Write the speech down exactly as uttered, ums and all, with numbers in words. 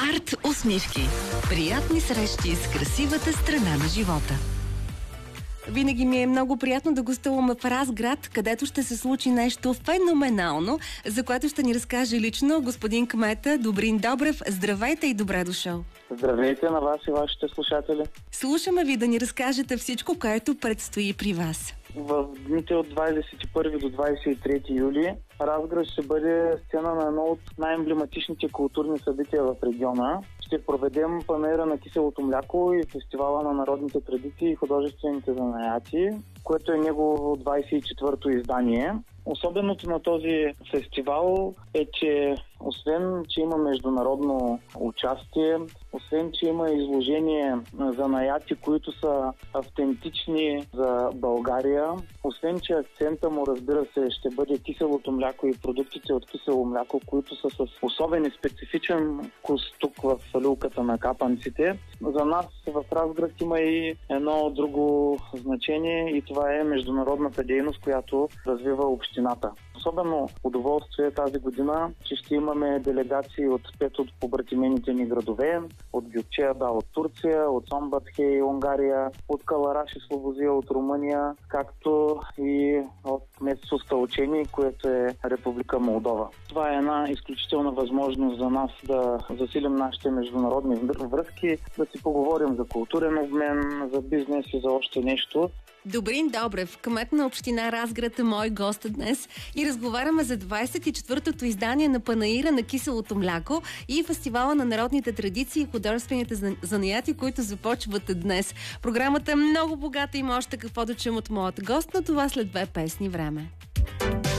Арт усмивки. Приятни срещи с красивата страна на живота. Винаги ми е много приятно да гостуваме в Разград, където ще се случи нещо феноменално, за което ще ни разкаже лично господин кмета Добрин Добрев. Здравейте и добре дошъл! Здравейте на вас и вашите слушатели! Слушаме ви да ни разкажете всичко, което предстои при вас. В дните от двадесет и първи до двадесет и трети юли Разград ще бъде сцена на едно от най-емблематичните културни събития в региона. Ще проведем панаира на киселото мляко и фестивала на народните традиции и художествените занаяти, което е негово двадесет и четвърто издание. Особеното на този фестивал е, че освен, че има международно участие, освен, че има изложение занаяти, които са автентични за България, освен, че акцента му, разбира се, ще бъде киселото мляко и продуктите от кисело мляко, които са с особен и специфичен вкус тук в люлката на капанците. За нас в Разград има и едно друго значение и това е международната дейност, която развива общината. Особено удоволствие тази година, че ще имаме делегации от пет от побратимените ни градове, от Гюкчеада от Турция, от Сомбатхей, Унгария, от Калараш и Слобозия от Румъния, както и от место Стълчени, което е Република Молдова. Това е една изключителна възможност за нас да засилим нашите международни връзки, да си поговорим за културен обмен, за бизнес и за още нещо. Добрин Добрев, кмет на община Разград, е мой гост днес и разговаряме за двадесет и четвъртото издание на панаира на киселото мляко и фестивала на народните традиции и художествените занаяти, които започват днес. Програмата е много богата и има още какво да чуем от моят гост, но това след две песни време.